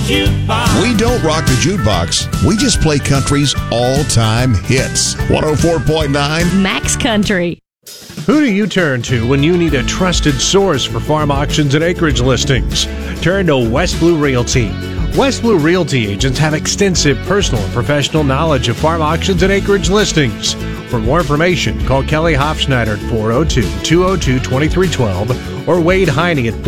We don't rock the jukebox. We just play country's all-time hits. 104.9 Max Country. Who do you turn to when you need a trusted source for farm auctions and acreage listings? Turn to West Blue Realty. West Blue Realty agents have extensive personal and professional knowledge of farm auctions and acreage listings. For more information, call Kelly Hofschneider at 402-202-2312 or Wade Heine at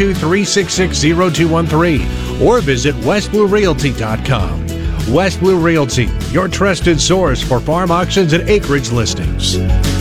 402-366-0213 or visit westbluerealty.com. West Blue Realty, your trusted source for farm auctions and acreage listings.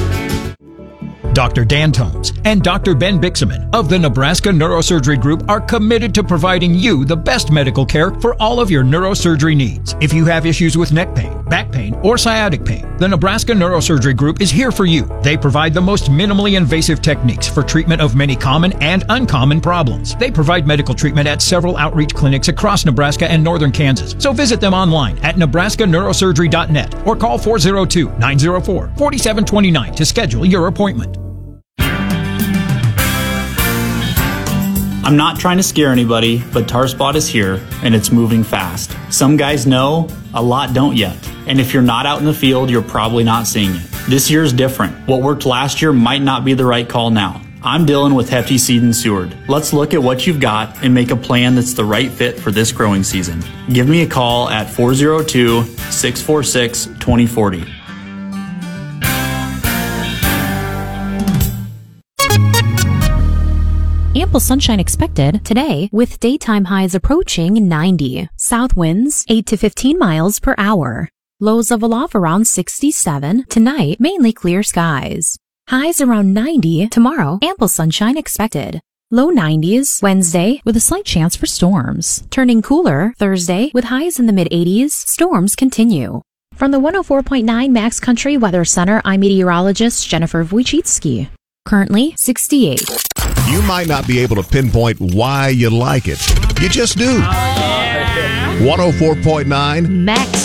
Dr. Dan Tomes and Dr. Ben Bixaman of the Nebraska Neurosurgery Group are committed to providing you the best medical care for all of your neurosurgery needs. If you have issues with neck pain, back pain, or sciatic pain, the Nebraska Neurosurgery Group is here for you. They provide the most minimally invasive techniques for treatment of many common and uncommon problems. They provide medical treatment at several outreach clinics across Nebraska and northern Kansas. So visit them online at nebraskaneurosurgery.net or call 402-904-4729 to schedule your appointment. I'm not trying to scare anybody, but TarSpot is here, and it's moving fast. Some guys know, a lot don't yet. And if you're not out in the field, you're probably not seeing it. This year's different. What worked last year might not be the right call now. I'm Dylan with Hefty Seed & Seward. Let's look at what you've got and make a plan that's the right fit for this growing season. Give me a call at 402-646-2040. Ample sunshine expected today with daytime highs approaching 90. South winds 8 to 15 miles per hour. Lows level off around 67. Tonight, mainly clear skies. Highs around 90 tomorrow. Ample sunshine expected. Low 90s Wednesday with a slight chance for storms. Turning cooler Thursday with highs in the mid-80s. Storms continue. From the 104.9 Max Country Weather Center, I'm meteorologist Jennifer Wojcicki. Currently 68. You might not be able to pinpoint why you like it. You just do. 104.9 Max